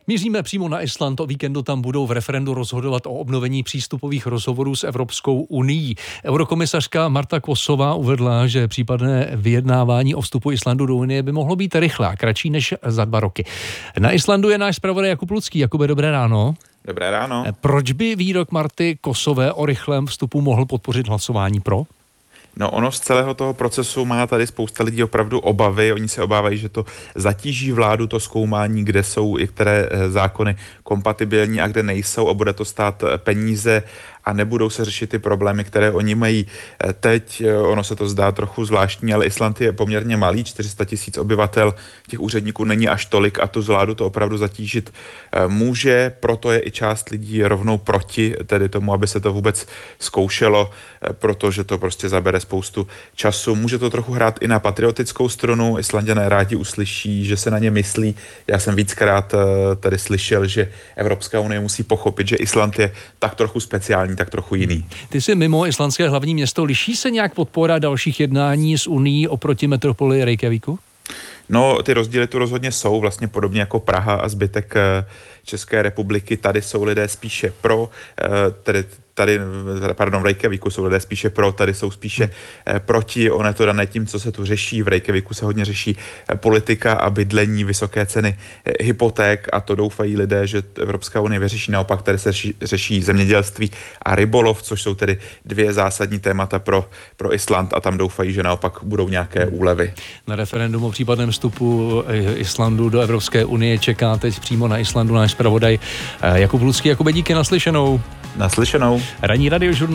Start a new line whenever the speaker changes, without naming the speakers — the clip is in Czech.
Míříme přímo na Island. O víkendu tam budou v referendu rozhodovat o obnovení přístupových rozhovorů s Evropskou unií. Eurokomisařka Marta Kosová uvedla, že případné vyjednávání o vstupu Islandu do Unie by mohlo být rychlé a kratší než za 2 roky. Na Islandu je náš zpravodaj Jakub Lucký. Jakube, dobré ráno.
Dobré ráno.
Proč by výrok Marty Kosové o rychlém vstupu mohl podpořit hlasování pro?
No ono z celého toho procesu má tady spousta lidí opravdu obavy. Oni se obávají, že to zatíží vládu, to zkoumání, kde jsou i které zákony kompatibilní a kde nejsou, a bude to stát peníze a nebudou se řešit ty problémy, které oni mají teď. Ono se to zdá trochu zvláštní, ale Island je poměrně malý, 400 000 obyvatel, těch úředníků není až tolik a tu vládu to opravdu zatížit může, proto je i část lidí rovnou proti tedy tomu, aby se to vůbec zkoušelo, protože to prostě zabere spoustu času. Může to trochu hrát i na patriotickou stranu, Islanďané rádi uslyší, že se na ně myslí. Já jsem víckrát tady slyšel, že Evropská unie musí pochopit, že Island je tak trochu speciální, tak trochu jiný.
Ty jsi mimo islandské hlavní město. Liší se nějak podpora dalších jednání s Unií oproti metropoli Reykjavíku?
No, ty rozdíly tu rozhodně jsou, vlastně podobně jako Praha a zbytek České republiky. Tady jsou lidé spíše pro, v Reykjavíku jsou lidé spíše pro, tady jsou spíše proti. Ono je to dané tím, co se tu řeší. V Reykjavíku se hodně řeší politika a bydlení, vysoké ceny hypoték, a to doufají lidé, že Evropská unie vyřeší. Naopak tady se řeší zemědělství a rybolov, což jsou tedy 2 zásadní témata pro Island, a tam doufají, že naopak budou nějaké úlevy.
Na referendum o případném vstupu Islandu do Evropské unie čeká teď přímo na Islandu náš zpravodaj Jakub Lucký. Jakube, díky, naslyšenou.
Naslyšenou.
Ranní radiožurnál.